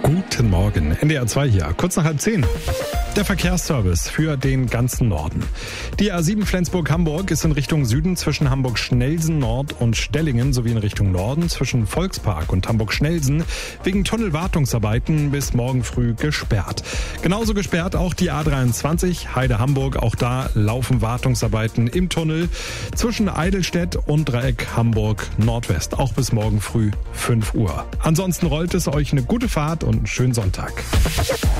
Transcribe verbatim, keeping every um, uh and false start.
Guten Morgen, N D R zwei hier, kurz nach halb zehn. Der Verkehrsservice für den ganzen Norden. Die A sieben Flensburg-Hamburg ist in Richtung Süden zwischen Hamburg-Schnelsen Nord und Stellingen sowie in Richtung Norden zwischen Volkspark und Hamburg-Schnelsen wegen Tunnelwartungsarbeiten bis morgen früh gesperrt. Genauso gesperrt auch die A dreiundzwanzig Heide-Hamburg. Auch da laufen Wartungsarbeiten im Tunnel zwischen Eidelstedt und Dreieck Hamburg Nordwest. Auch bis morgen früh fünf Uhr. Ansonsten rollt es euch eine gute Fahrt und einen schönen Sonntag.